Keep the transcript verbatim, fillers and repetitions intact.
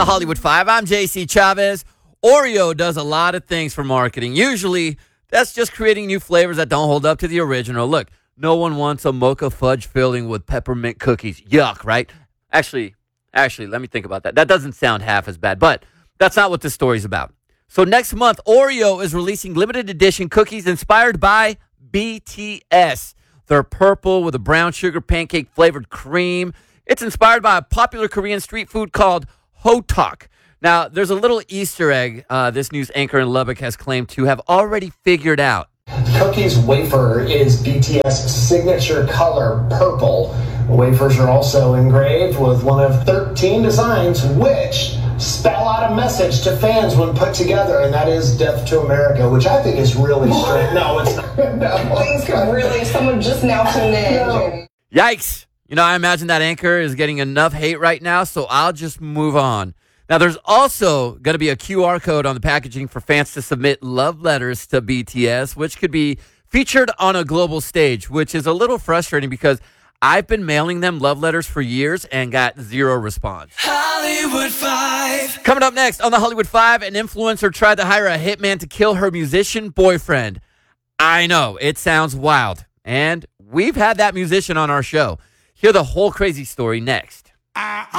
Hollywood Five. I'm J C Chavez. Oreo does a lot of things for marketing. Usually, that's just creating new flavors that don't hold up to the original. Look, no one wants a mocha fudge filling with peppermint cookies. Yuck, right? Actually, actually, let me think about that. That doesn't sound half as bad, but that's not what this story's about. So next month, Oreo is releasing limited edition cookies inspired by B T S. They're purple with a brown sugar pancake flavored cream. It's inspired by a popular Korean street food called Hotak. Now, there's a little Easter egg uh, this news anchor in Lubbock has claimed to have already figured out. The cookie's wafer is B T S signature color, purple. The wafers are also engraved with one of thirteen designs which spell out a message to fans when put together, and that is Death to America, which I think is really strange. No, it's not. No, Things could really, someone just now tuned in. No. Yikes. You know, I imagine that anchor is getting enough hate right now, so I'll just move on. Now, there's also going to be a Q R code on the packaging for fans to submit love letters to B T S, which could be featured on a global stage, which is a little frustrating because I've been mailing them love letters for years and got zero response. Hollywood Five. Coming up next on the Hollywood Five, an influencer tried to hire a hitman to kill her musician boyfriend. I know, it sounds wild. And we've had that musician on our show. Hear the whole crazy story next. I